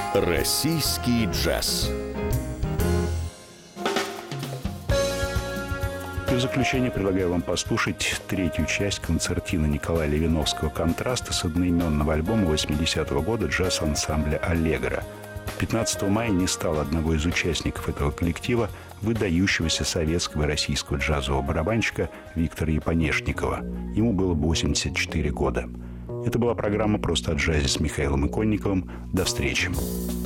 Российский джаз. И в заключение предлагаю вам послушать третью часть концертины Николая Левиновского «Контраста» с одноименного альбома 80-го года джаз-ансамбля «Аллегро». 15 мая не стало одного из участников этого коллектива, выдающегося советского и российского джазового барабанщика Виктора Японешникова. Ему было 84 года. Это была программа «Просто о джазе» с Михаилом Иконниковым. До встречи.